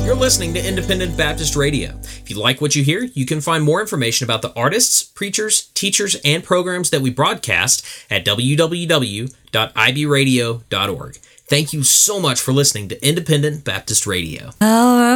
You're listening to Independent Baptist Radio. If you like what you hear, you can find more information about the artists, preachers, teachers, and programs that we broadcast at www.ibradio.org. Thank you so much for listening to Independent Baptist Radio.